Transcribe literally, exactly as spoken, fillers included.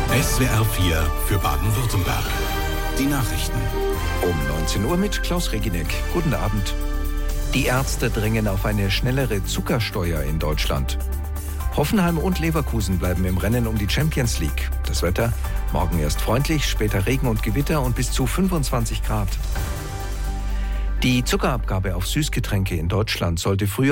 S W R vier für Baden-Württemberg. Die Nachrichten. Um neunzehn Uhr mit Klaus Reginek. Guten Abend. Die Ärzte drängen auf eine schnellere Zuckersteuer in Deutschland. Hoffenheim und Leverkusen bleiben im Rennen um die Champions League. Das Wetter: morgen erst freundlich, später Regen und Gewitter und bis zu fünfundzwanzig Grad. Die Zuckerabgabe auf Süßgetränke in Deutschland sollte früher